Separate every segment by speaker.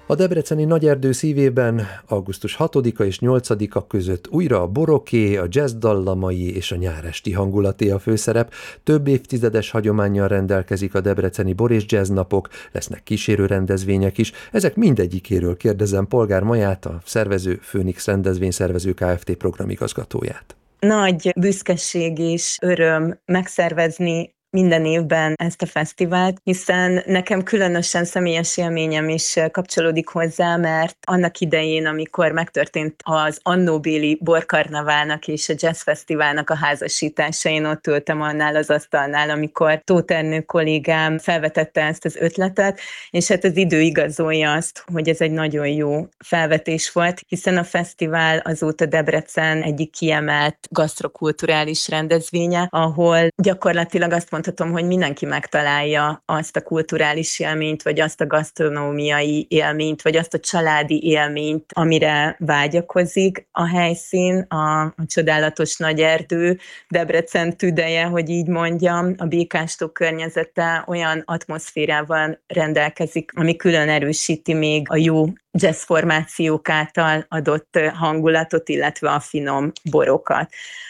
Speaker 1: A debreceni Nagyerdő szívében augusztus 6-a és 8-a között újra a boroké, a jazz dallamai és a nyáresti hangulaté a főszerep. Több évtizedes hagyománnyal rendelkezik a debreceni bor és jazz napok, lesznek kísérő rendezvények is. Ezek mindegyikéről kérdezem Polgár Maját, a szervező Phoenix rendezvényszervező Kft. Programigazgatóját.
Speaker 2: Nagy büszkeség és öröm megszervezni minden évben ezt a fesztivált, hiszen nekem különösen személyes élményem is kapcsolódik hozzá, mert annak idején, amikor megtörtént az annóbéli borkarnaválnak és a jazzfesztiválnak a házasítása, én ott ültem annál az asztalnál, amikor Tóth Ernő kollégám felvetette ezt az ötletet, és hát az idő igazolja azt, hogy ez egy nagyon jó felvetés volt, hiszen a fesztivál azóta Debrecen egyik kiemelt gasztrokulturális rendezvénye, ahol gyakorlatilag azt mondhatom, hogy mindenki megtalálja azt a kulturális élményt, vagy azt a gasztronómiai élményt, vagy azt a családi élményt, amire vágyakozik. A helyszín, a csodálatos Nagyerdő, Debrecen tüdeje, hogy így mondjam, a Békástok környezete olyan atmoszférával rendelkezik, ami külön erősíti még a jó jazzformációk által adott hangulatot, illetve a finom borokat.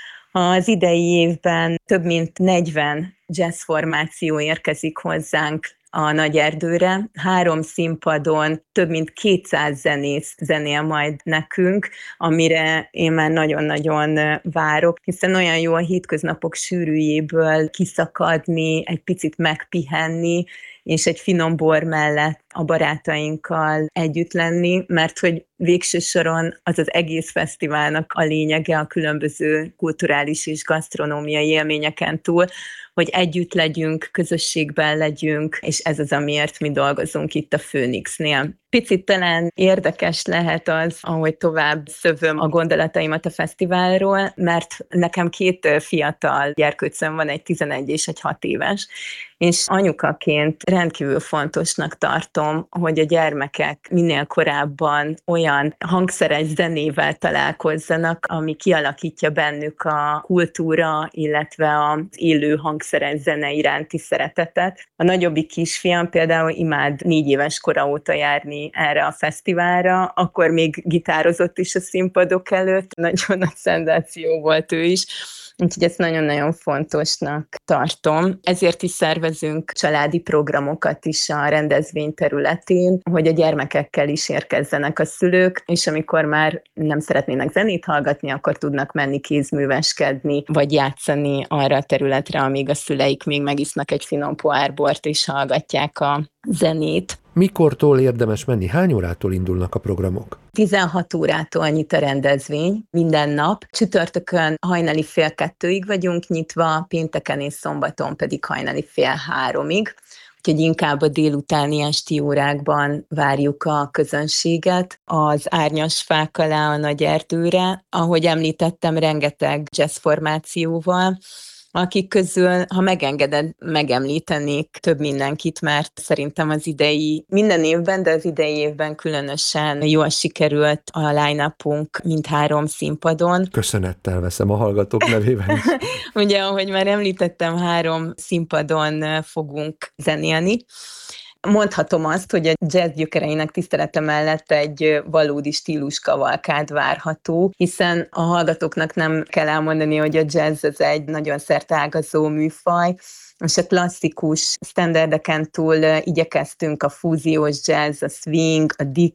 Speaker 2: Az idei évben több mint 40 jazzformáció érkezik hozzánk a Nagyerdőre. 3 színpadon több mint 200 zenész zenél majd nekünk, amire én már nagyon-nagyon várok, hiszen olyan jó a hétköznapok sűrűjéből kiszakadni, egy picit megpihenni, és egy finom bor mellett a barátainkkal együtt lenni, mert hogy végső soron az az egész fesztiválnak a lényege a különböző kulturális és gasztronómiai élményeken túl, hogy együtt legyünk, közösségben legyünk, és ez az, amiért mi dolgozunk itt a Phoenixnél. Picit talán érdekes lehet az, ahogy tovább szövöm a gondolataimat a fesztiválról, mert nekem 2 fiatal gyerkőcöm van, egy 11 és egy 6 éves, és anyukaként rendkívül fontosnak tartom, hogy a gyermekek minél korábban olyan hangszeres zenével találkozzanak, ami kialakítja bennük a kultúra, illetve az élő hangszeres zene iránti szeretetet. A nagyobbik kisfiam például imád 4 éves kora óta járni erre a fesztiválra, akkor még gitározott is a színpadok előtt, nagyon nagy szenzáció volt ő is, úgyhogy ezt nagyon-nagyon fontosnak tartom. Ezért is szervezünk családi programokat is a rendezvény területén, hogy a gyermekekkel is érkezzenek a szülők, és amikor már nem szeretnének zenét hallgatni, akkor tudnak menni kézműveskedni, vagy játszani arra a területre, amíg a szüleik még megisznak egy finom pohár bort, és hallgatják a zenét.
Speaker 1: Mikortól érdemes menni? Hány órától indulnak a programok?
Speaker 2: 16 órától nyit a rendezvény minden nap. Csütörtökön hajnali 1:30 vagyunk nyitva, pénteken és szombaton pedig hajnali 2:30, úgyhogy inkább a délutáni esti órákban várjuk a közönséget az árnyas fák alá a Nagyerdőre. Ahogy említettem, rengeteg jazzformációval, akik közül, ha megengeded, megemlítenék több mindenkit, mert szerintem az idei, minden évben, de az idei évben különösen jól sikerült a line-upunk mindhárom színpadon.
Speaker 1: Köszönettel veszem a hallgatók nevében is.
Speaker 2: Ugye, ahogy már említettem, 3 színpadon fogunk zenélni. Mondhatom azt, hogy a jazz gyökereinek tisztelete mellett egy valódi stíluskavalkád várható, hiszen a hallgatóknak nem kell elmondani, hogy a jazz az egy nagyon szerteágazó műfaj, és a klasszikus sztenderdeken túl igyekeztünk a fúziós jazz, a swing, a